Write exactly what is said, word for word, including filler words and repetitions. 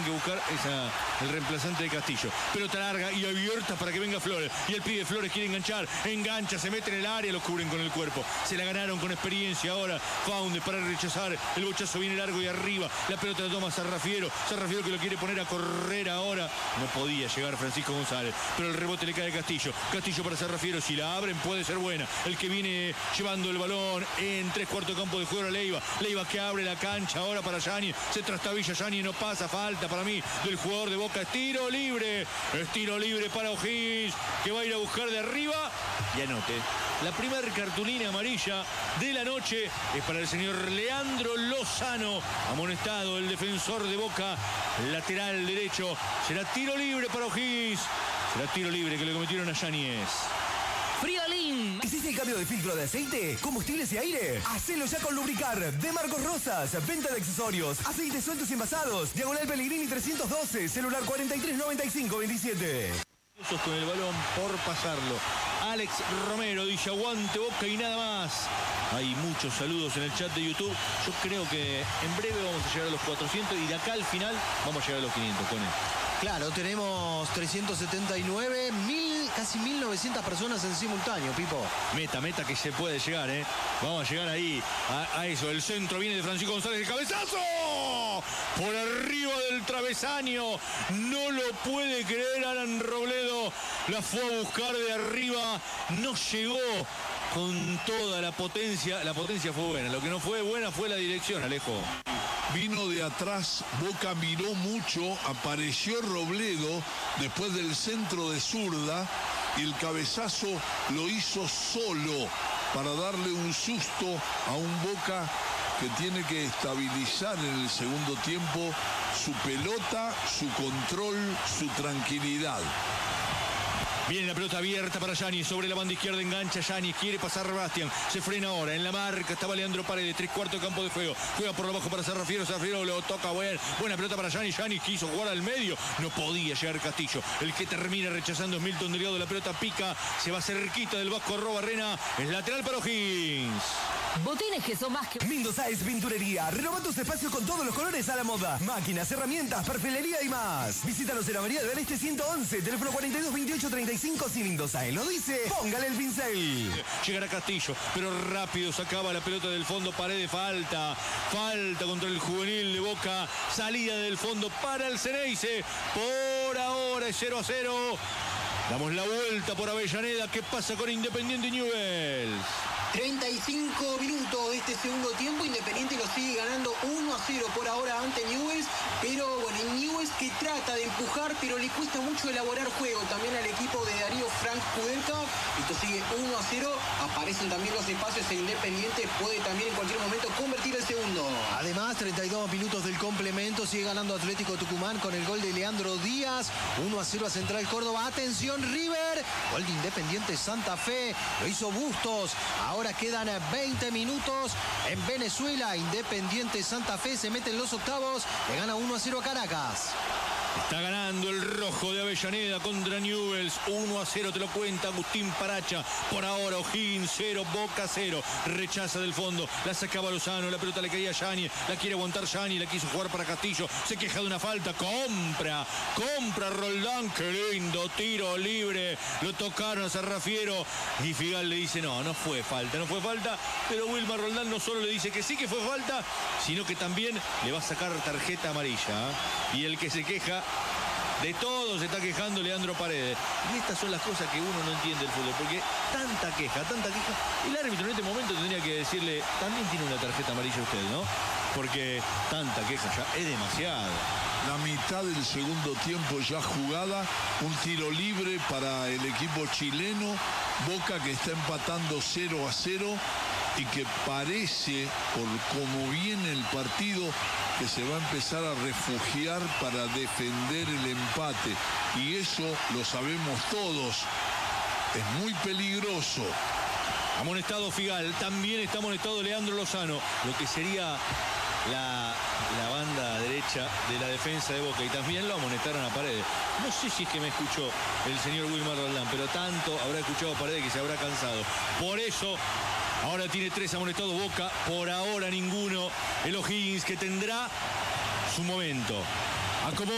que buscar es a el reemplazante de Castillo. Pelota larga y abierta para que venga Flores. Y el pibe Flores quiere enganchar. Engancha, se mete en el área, lo cubren con el cuerpo. Se la ganaron con experiencia ahora. Faundes para rechazar. El bochazo viene largo y arriba. La pelota la toma Sarrafiero. Sarrafiero que lo quiere poner a correr ahora. No podía llegar Francisco González. Pero el rebote le cae a Castillo. Castillo para Sarrafiero. Si la abren puede ser buena. El que viene llevando el balón en tres cuartos de campo de juego a Leiva. Leiva que abre la cancha ahora para Yáñez. Se trastabilla Yáñez, no pasa. Falta para mí del jugador de Boca. Es tiro libre. Es tiro libre para O'Higgins, que va a ir a buscar de arriba. Y anote. La primera cartulina amarilla de la noche es para el señor Leandro Lozano. Amonestado el defensor de Boca. Lateral derecho. Será tiro libre para O'Higgins. Será tiro libre que le cometieron a Yáñez. Friolín. ¿Hiciste el cambio de filtro de aceite, combustibles y aire? Hacelo ya con Lubricar de Marcos Rosas. Venta de accesorios, aceites sueltos y envasados. Diagonal Pellegrini trescientos doce, celular cuarenta y tres noventa y cinco veintisiete. Con el balón por pasarlo. Alex Romero dice aguante Boca y nada más. Hay muchos saludos en el chat de YouTube. Yo creo que en breve vamos a llegar a los cuatrocientos y de acá al final vamos a llegar a los quinientos con él. Claro, tenemos trescientos setenta y nueve, mil, casi mil novecientas personas en simultáneo, Pipo. Meta, meta que se puede llegar, ¿eh? Vamos a llegar ahí, a, a eso. El centro viene de Francisco González, el cabezazo. Por arriba del travesaño. No lo puede creer Alan Robledo. La fue a buscar de arriba. No llegó con toda la potencia. La potencia fue buena. Lo que no fue buena fue la dirección, Alejo. Vino de atrás, Boca miró mucho, apareció Robledo después del centro de zurda y el cabezazo lo hizo solo para darle un susto a un Boca que tiene que estabilizar en el segundo tiempo su pelota, su control, su tranquilidad. Viene la pelota abierta para Yáñez, sobre la banda izquierda engancha Yáñez, quiere pasar Bastián, se frena ahora, en la marca estaba Leandro Paredes, tres cuartos de campo de juego, juega por abajo para Sarrafiero, Sarrafiero lo toca, buena, buena pelota para Yáñez, Yáñez quiso jugar al medio, no podía llegar Castillo, el que termina rechazando es Milton Delgado, la pelota pica, se va cerquita del Vasco Arrobarrena, es lateral para O'Higgins. Botines que son más que... Mindo Sáez Pinturería. Renova tus espacios con todos los colores a la moda. Máquinas, herramientas, perfilería y más. Visítanos en la Avenida del Este ciento once, teléfono cuarenta y dos veintiocho treinta y cinco. Si Mindo Sáez lo dice, póngale el pincel. Llegará Castillo, pero rápido sacaba la pelota del fondo. Paredes, falta. Falta contra el juvenil de Boca. Salida del fondo para el Ceneice. Por ahora es cero a cero. Damos la vuelta por Avellaneda. ¿Qué pasa con Independiente Newell's? treinta y cinco minutos de este segundo tiempo. Independiente lo sigue ganando uno a cero por ahora ante Newell's. Pero bueno, el Newell's que trata de empujar, pero le cuesta mucho elaborar juego también al equipo de Darío Frank Kudelka. Esto sigue uno a cero. Aparecen también los espacios. El Independiente puede también en cualquier momento convertir el segundo. Además, treinta y dos minutos del complemento. Sigue ganando Atlético Tucumán con el gol de Leandro Díaz. uno a cero a Central Córdoba. Atención, River. Gol de Independiente Santa Fe. Lo hizo Bustos. Ahora quedan veinte minutos en Venezuela. Independiente Santa Fe se mete en los octavos. Le gana uno a cero a Caracas. Está ganando el rojo de Avellaneda contra Newell's. uno a cero te lo cuenta Agustín Paracha. Por ahora O'Higgins cero, Boca cero. Rechaza del fondo. La sacaba Lozano. La pelota le caía a Yáñez. La quiere aguantar Yáñez. La quiso jugar para Castillo. Se queja de una falta. Compra. Compra Roldán. Qué lindo tiro libre. Lo tocaron a Sarrafiero. Y Figal le dice no, no fue falta. No fue falta. Pero Wilmar Roldán no solo le dice que sí que fue falta, sino que también le va a sacar tarjeta amarilla. ¿eh? Y el que se queja de todo se está quejando Leandro Paredes. Y estas son las cosas que uno no entiende del fútbol. Porque tanta queja, tanta queja. El árbitro en este momento tendría que decirle, también tiene una tarjeta amarilla usted, ¿no? Porque tanta queja ya es demasiado. La mitad del segundo tiempo ya jugada. Un tiro libre para el equipo chileno. Boca que está empatando cero a cero. Y que parece, por cómo viene el partido, que se va a empezar a refugiar para defender el empate. Y eso lo sabemos todos. Es muy peligroso. Amonestado Figal. También está amonestado Leandro Lozano. Lo que sería la, la banda derecha de la defensa de Boca. Y también lo amonestaron a Paredes. No sé si es que me escuchó el señor Wilmar Roldán, pero tanto habrá escuchado a Paredes que se habrá cansado. Por eso... ahora tiene tres amonestados Boca, por ahora ninguno. El O'Higgins que tendrá su momento. Acomoda